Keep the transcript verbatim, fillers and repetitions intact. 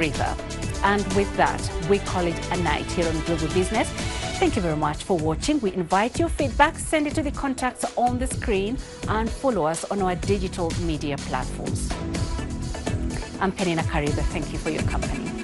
River. And with that, we call it a night here on Global Business. Thank you very much for watching. We invite your feedback. Send it to the contacts on the screen and follow us on our digital media platforms. I'm Penina Kariba. Thank you for your company.